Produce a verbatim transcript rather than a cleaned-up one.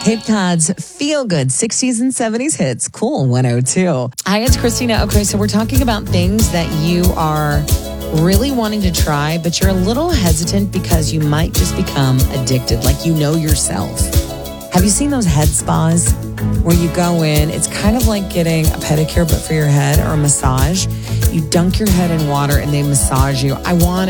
Cape Cod's Feel Good sixties and seventies hits. Cool one oh two. Hi, it's Christina. Okay, so we're talking about things that you are really wanting to try, but you're a little hesitant because you might just become addicted, like you know yourself. Have you seen those head spas where you go in? It's kind of like getting a pedicure, but for your head, or a massage. You dunk your head in water and they massage you. I want